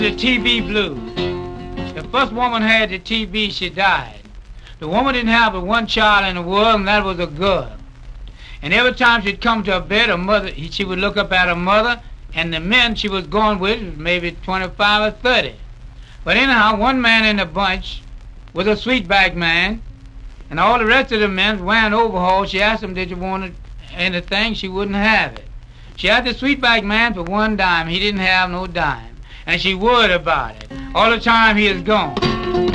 The TB blues. The first woman had the TB, she died. The woman didn't have but one child in the world, and that was a girl. And every time she'd come to her bed, her mother, she would look up at her mother, and the men she was going with was maybe 25 or 30. But anyhow, one man in the bunch was a sweetback man, and all the rest of the men wearing overalls. She asked him, did you want anything? She wouldn't have it. She asked the sweetback man for one dime. He didn't have no dime. And she worried about it. All the time he was gone.